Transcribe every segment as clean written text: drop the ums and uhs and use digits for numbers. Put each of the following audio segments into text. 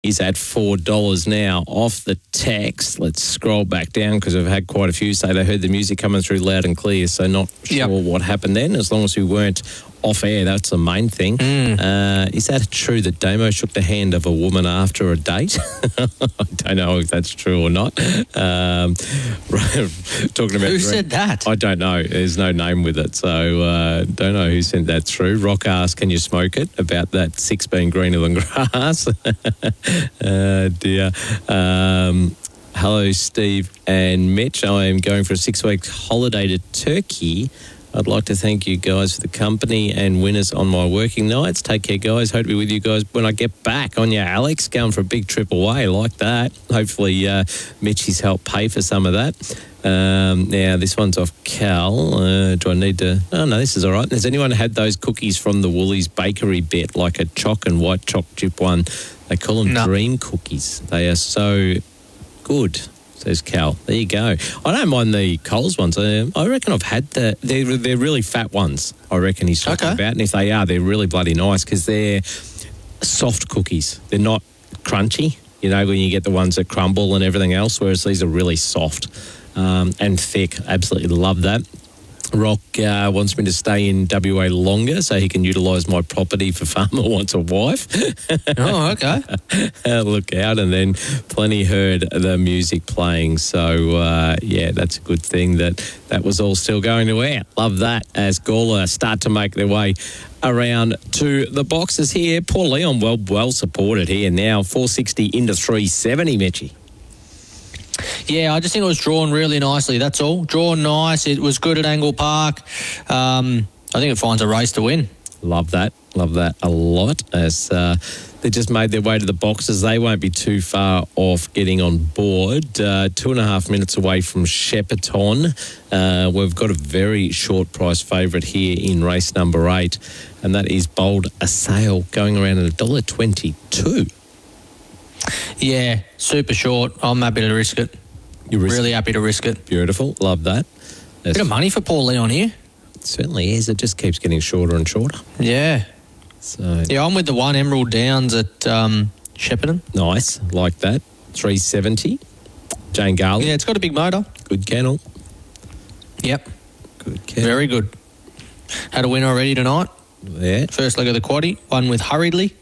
is at $4 now. Off the text, let's scroll back down because I've had quite a few say they heard the music coming through loud and clear, so not sure what happened then. As long as we weren't off air, that's the main thing. Is that true that Damo shook the hand of a woman after a date? I don't know if that's true or not. Talking about who said that? I don't know. There's no name with it, so don't know who sent that through. Rock asked, can you smoke it? About that 6 being greener than grass. Dear. Hello, Steve and Mitch. I am going for a 6-week holiday to Turkey. I'd like to thank you guys for the company and winners on my working nights. Take care, guys. Hope to be with you guys when I get back. On you, Alex. Going for a big trip away like that. Hopefully, Mitchie's helped pay for some of that. Now, this one's off Cal. Do I need to... Oh, no, this is all right. Has anyone had those cookies from the Woolies bakery bit, like a choc and white choc chip one? They call them dream cookies. They are so good, says Cal. There you go. I don't mind the Coles ones. I reckon I've had they're really fat ones, I reckon he's talking about. And if they are, they're really bloody nice because they're soft cookies. They're not crunchy, you know, when you get the ones that crumble and everything else, whereas these are really soft and thick. Absolutely love that. Rock wants me to stay in WA longer so he can utilise my property for Farmer Wants a Wife. Oh, okay. Look out. And then Plenty heard the music playing. So, yeah, that's a good thing that was all still going to air. Love that as Gawler start to make their way around to the boxes here. Poor Leon, well supported here now. 460 into 370, Mitchie. Yeah, I just think it was drawn really nicely, that's all. Drawn nice. It was good at Angle Park. I think it finds a race to win. Love that a lot. As they just made their way to the boxes, they won't be too far off getting on board. 2.5 minutes away from Shepparton. We've got a very short price favourite here in race number 8, and that is Bold Assail, going around at $1.22. Yeah, super short. I'm happy to risk it. You're really happy to risk it. Beautiful. Love that. Bit of money for Paul Leon here. It certainly is. It just keeps getting shorter and shorter. Yeah. So yeah, I'm with the one Emerald Downs at Shepparton. Nice. Like that. 370. Jane Garland. Yeah, it's got a big motor. Good kennel. Yep. Good kennel. Very good. Had a win already tonight. Yeah. First leg of the quaddie. Won with Hurriedly.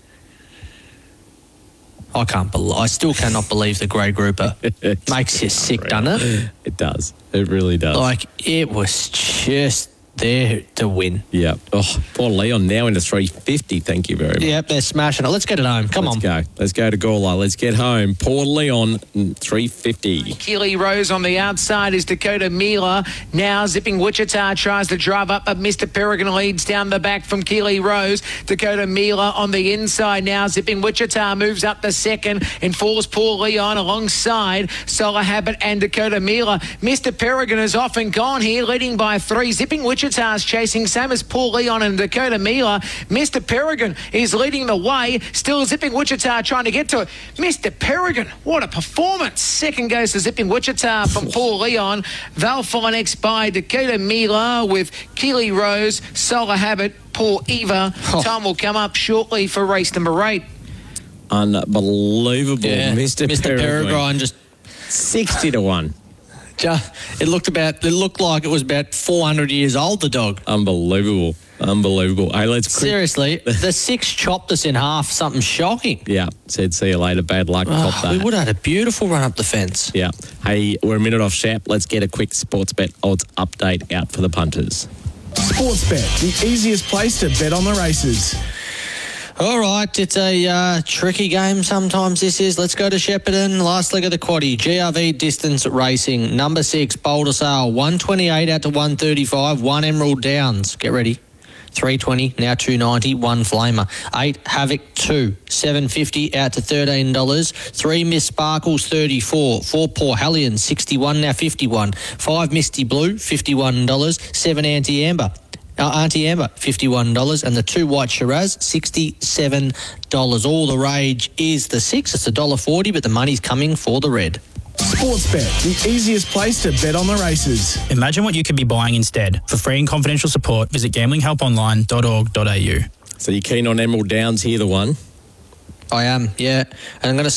I still cannot believe the grey grouper. Makes you sick, doesn't it? It does. It really does. Like, it was just there to win. Yeah. Oh, poor Leon now into 350. Thank you very much. Yep, they're smashing it. Let's get it home. Come on. Let's go to Gawler. Let's get home. Poor Leon, 350. Keely Rose on the outside is Dakota Mila. Now Zipping Wichita tries to drive up, but Mr. Peregrine leads down the back from Keely Rose. Dakota Mila on the inside now. Zipping Wichita moves up the second and falls Poor Leon alongside Solar Habit and Dakota Mila. Mr. Peregrine is off and gone here, leading by 3. Zipping Wichita's chasing, same as Paul Leon and Dakota Mila. Mr. Peregrine is leading the way. Still Zipping Wichita trying to get to it. Mr. Peregrine, what a performance. Second goes to Zipping Wichita from Paul Leon. Valfire next by Dakota Mila with Keely Rose, Solar Habit, Poor Eva. Time will come up shortly for race number 8. Unbelievable. Yeah. Mr. Peregrine just 60 to 1. It looked like it was about 400 years old, the dog. Unbelievable. Hey, seriously, the 6 chopped us in half. Something shocking. Yeah, said see you later. Bad luck. Cop that. We would have had a beautiful run up the fence. Yeah. Hey, we're a minute off Shap. Let's get a quick sports bet odds update out for the punters. Sportsbet, the easiest place to bet on the races. All right, it's a tricky game sometimes this is. Let's go to Shepparton, last leg of the quaddie, GRV Distance Racing, number 6, Boulder Sale, 128 out to 135, 1 Emerald Downs. Get ready. 320, now 290, 1 Flamer. 8 Havoc 2, 750 out to $13. 3 Miss Sparkles 34, 4 Poor Hellion 61, now 51. 5 Misty Blue $51, 7 Auntie Amber, $51, and the 2 White Shiraz, $67. All the rage is the 6. It's $1.40, but the money's coming for the red. Sportsbet, the easiest place to bet on the races. Imagine what you could be buying instead. For free and confidential support, visit gamblinghelponline.org.au. So you're keen on Emerald Downs here, the one? I am, yeah. And I'm going to